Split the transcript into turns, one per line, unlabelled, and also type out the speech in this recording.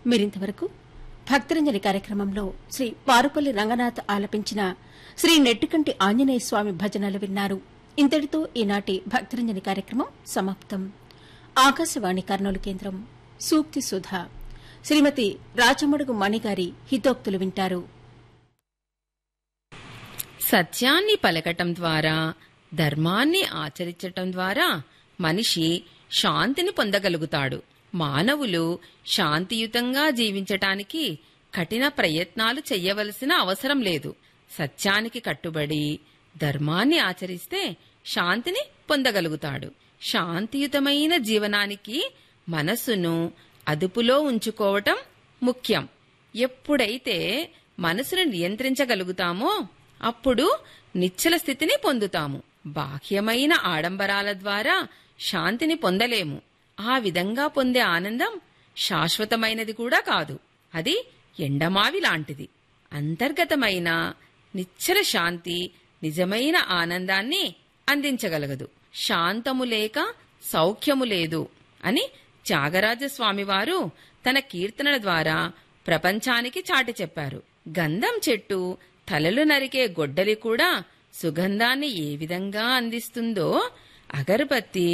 మీరింతవరకు భక్తరంజని కార్యక్రమంలో శ్రీ పారుపల్లి రంగనాథ్ ఆలపించిన శ్రీ నెట్టికంటి ఆంజనేయ స్వామి భజనలు విన్నారు. ఇంతటితో ఈనాటి భక్తరంజని కార్యక్రమం సమాప్తం. ఆకాశవాణి కర్నూలు కేంద్రం. సూక్తి సుధ శ్రీమతి రాచమడుగు మణిగారి హితోక్తులు వింటారు.
సత్యాన్ని పలకటం ద్వారా, ధర్మాన్ని ఆచరించటం ద్వారా మనిషి శాంతిని పొందగలుగుతాడు. మానవులు శాంతియుతంగా జీవించటానికి కఠిన ప్రయత్నాలు చెయ్యవలసిన అవసరం లేదు. సత్యానికి కట్టుబడి ధర్మాన్ని ఆచరిస్తే శాంతిని పొందగలుగుతాడు. శాంతియుతమైన జీవనానికి మనసును అదుపులో ఉంచుకోవటం ముఖ్యం. ఎప్పుడైతే మనసును నియంత్రించగలుగుతామో అప్పుడు నిశ్చల స్థితిని పొందుతాము. బాహ్యమైన ఆడంబరాల ద్వారా శాంతిని పొందలేము. ఆ విధంగా పొందే ఆనందం శాశ్వతమైనది కూడా కాదు. అది ఎండమావి లాంటిది. అంతర్గతమైన నిశ్చల శాంతి నిజమైన ఆనందాన్ని అందించగలగదు. శాంతము లేక సౌఖ్యము లేదు అని త్యాగరాజస్వామివారు తన కీర్తనల ద్వారా ప్రపంచానికి చాటి చెప్పారు. గంధం చెట్టు తలలు నరికే గొడ్డలి కూడా సుగంధాన్ని ఏ విధంగా అందిస్తుందో అగరబత్తి